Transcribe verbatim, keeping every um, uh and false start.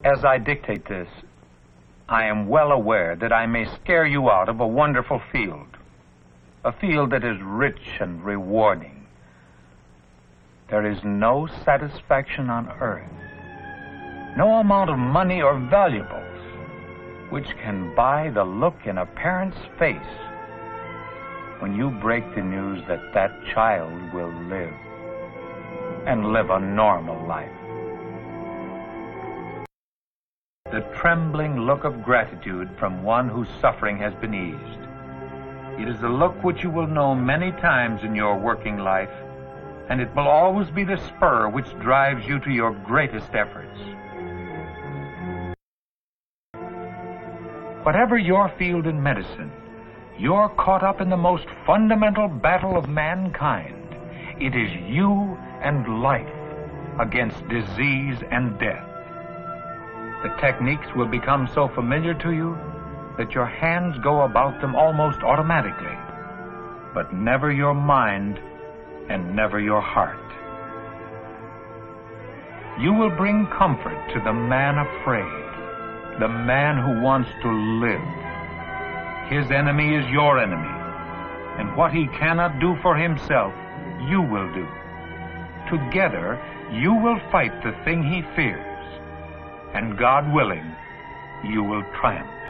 As I dictate this, I am well aware that I may scare you out of a wonderful field, a field that is rich and rewarding. There is no satisfaction on earth, no amount of money or valuables, which can buy the look in a parent's face when you break the news that that child will live, and live a normal life. The trembling look of gratitude from one whose suffering has been eased. It is a look which you will know many times in your working life, and it will always be the spur which drives you to your greatest efforts. Whatever your field in medicine, you're caught up in the most fundamental battle of mankind. It is you and life against disease and death. The techniques will become so familiar to you that your hands go about them almost automatically, but never your mind and never your heart. You will bring comfort to the man afraid, the man who wants to live. His enemy is your enemy, and what he cannot do for himself, you will do. Together, you will fight the thing he fears, and God willing, you will triumph.